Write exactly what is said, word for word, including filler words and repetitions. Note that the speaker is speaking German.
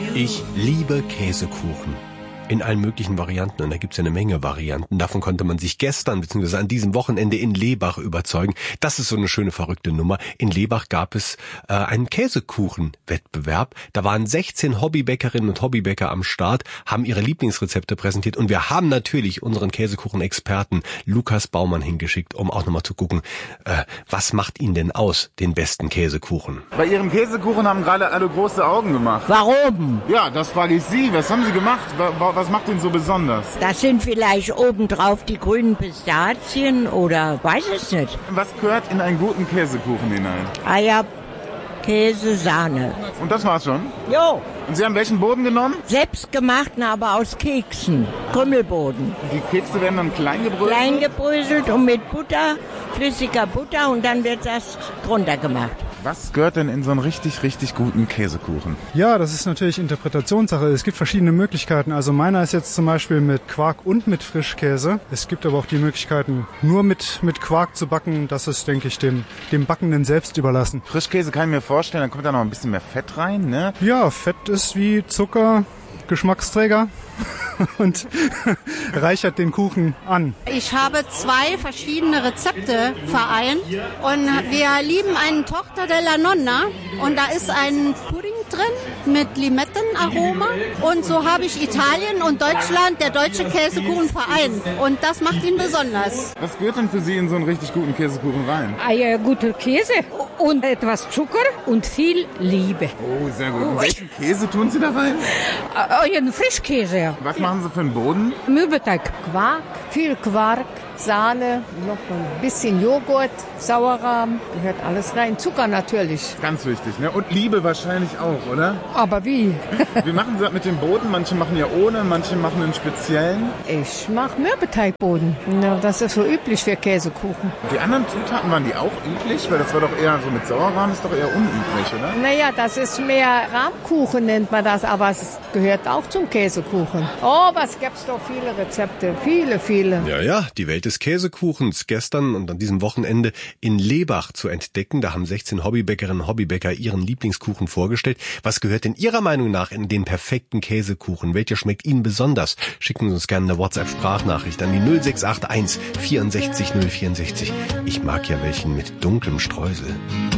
Ich liebe Käsekuchen. In allen möglichen Varianten. Und da gibt's ja eine Menge Varianten. Davon konnte man sich gestern bzw. an diesem Wochenende in Lebach überzeugen. Das ist so eine schöne, verrückte Nummer. In Lebach gab es äh, einen Käsekuchenwettbewerb. Da waren sechzehn Hobbybäckerinnen und Hobbybäcker am Start, haben ihre Lieblingsrezepte präsentiert. Und wir haben natürlich unseren Käsekuchen-Experten Lukas Baumann hingeschickt, um auch nochmal zu gucken, äh, was macht ihn denn aus, den besten Käsekuchen? Bei Ihrem Käsekuchen haben gerade alle große Augen gemacht. Warum? Ja, das frage ich Sie. Was haben Sie gemacht? Was macht ihn so besonders? Das sind vielleicht obendrauf die grünen Pistazien oder weiß es nicht. Was gehört in einen guten Käsekuchen hinein? Eier, Käse, Sahne. Und das war's schon? Jo. Und Sie haben welchen Boden genommen? Selbstgemachten, aber aus Keksen. Krümmelboden. Die Kekse werden dann klein gebröselt? Klein gebröselt und mit Butter, flüssiger Butter und dann wird das drunter gemacht. Was gehört denn in so einen richtig, richtig guten Käsekuchen? Ja, das ist natürlich Interpretationssache. Es gibt verschiedene Möglichkeiten. Also meiner ist jetzt zum Beispiel mit Quark und mit Frischkäse. Es gibt aber auch die Möglichkeiten, nur mit, mit Quark zu backen. Das ist, denke ich, dem, dem Backenden selbst überlassen. Frischkäse kann ich mir vorstellen, dann kommt da noch ein bisschen mehr Fett rein, ne? Ja, Fett ist wie Zucker, Geschmacksträger und reichert den Kuchen an. Ich habe zwei verschiedene Rezepte vereint und wir lieben einen Tochter della Nonna und da ist ein Pudding drin mit Limettenaroma und so habe ich Italien und Deutschland, der deutsche Käsekuchen vereint und das macht ihn besonders. Was gehört denn für Sie in so einen richtig guten Käsekuchen rein? Eier, guter Käse und etwas Zucker und viel Liebe. Oh, sehr gut. Und welchen Käse tun Sie da rein? Euren Frischkäse. Was machen Sie für einen Boden? Mürbeteig. Quark, viel Quark, Sahne, noch ein bisschen Joghurt, Sauerrahm, gehört alles rein. Zucker natürlich. Ganz wichtig, ne? Und Liebe wahrscheinlich auch, oder? Aber wie? Wie machen Sie das mit dem Boden? Manche machen ja ohne, manche machen einen speziellen. Ich mache Mürbeteigboden. Na, das ist so üblich für Käsekuchen. Die anderen Zutaten, waren die auch üblich? Weil das war doch eher so mit Sauerrahm, ist doch eher unüblich, oder? Naja, das ist mehr Rahmkuchen nennt man das, aber es gehört auch zum Käsekuchen. Oh, was gibt's doch viele Rezepte, viele, viele. Ja, ja, die Welt des Käsekuchens gestern und an diesem Wochenende in Lebach zu entdecken. Da haben sechzehn Hobbybäckerinnen und Hobbybäcker ihren Lieblingskuchen vorgestellt. Was gehört denn Ihrer Meinung nach in den perfekten Käsekuchen? Welcher schmeckt Ihnen besonders? Schicken Sie uns gerne eine WhatsApp-Sprachnachricht an die null sechs acht eins vierundsechzig null vierundsechzig. Ich mag ja welchen mit dunklem Streusel.